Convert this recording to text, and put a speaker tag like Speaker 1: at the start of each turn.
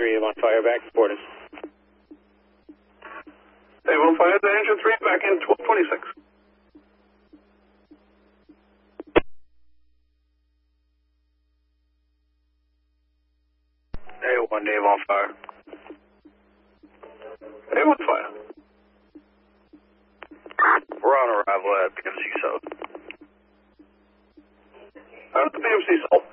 Speaker 1: 3 on fire, back support us.
Speaker 2: A1 fire, the engine 3 back in 1226.
Speaker 1: A1 Dave on fire.
Speaker 2: A1 fire.
Speaker 1: We're on arrival at PMC South.
Speaker 2: Out at the PMC South.